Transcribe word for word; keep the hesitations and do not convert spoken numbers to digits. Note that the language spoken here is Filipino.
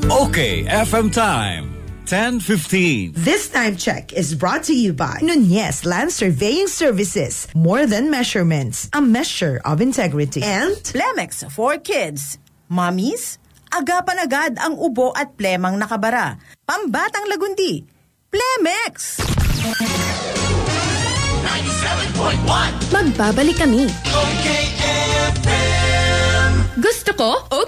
Okay, F M time. ten fifteen. This time check is brought to you by Nunez Land Surveying Services. More than measurements, a measure of integrity. And Plemex for Kids. Mommies, agapan agad ang ubo at plemang nakabara. Pambatang lagundi. Plemex! ninety-seven point one. Magbabalik kami. Okay, F M. Gusto ko,